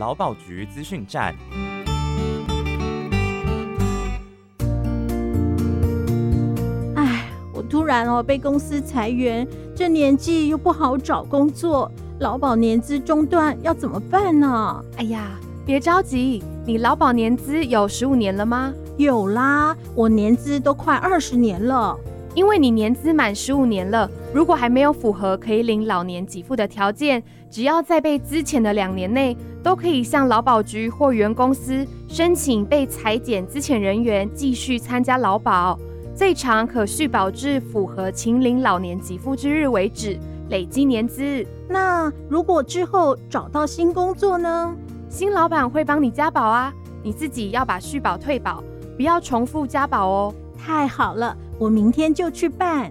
劳保局资讯站。 我突然被公司裁员，这年纪又不好找工作，劳保年资中断要怎么办呢？ 哎呀，别着急，你劳保年资有15年了吗？ 有啦，我年资都快20年了。 因为你年资满15年了，如果还没有符合可以领老年给付的条件，只要在被资遣的2年内，都可以向劳保局或原公司申请被裁减资遣人员继续参加劳保，最长可续保至符合请领老年给付之日为止，累积年资。 那如果之后找到新工作呢？ 新老板会帮你加保啊，你自己要把续保退保，不要重复加保哦。 太好了，我明天就去办。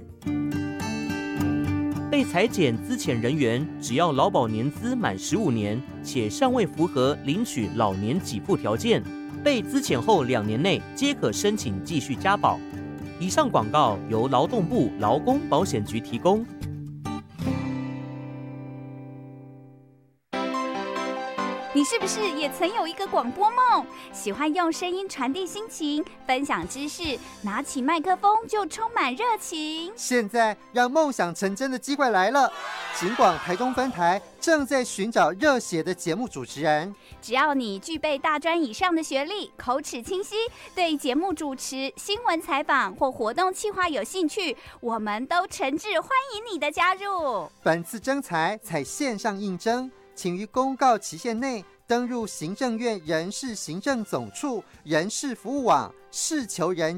被裁减资遣人员，只要劳保年资满15年，且尚未符合领取老年给付条件，被资遣后2年内皆可申请继续加保。以上广告由劳动部劳工保险局提供。 你是不是也曾有一个广播梦？喜欢用声音传递心情，分享知识，拿起麦克风就充满热情。 现在让梦想成真的机会来了，警广台中分台正在寻找热血的节目主持人。 只要你具备大专以上的学历，口齿清晰，对节目主持、新闻采访或活动企划有兴趣，我们都诚挚欢迎你的加入。 本次征才采线上应征，请于公告期限内登入行政院人事行政总处人事服务网，事求人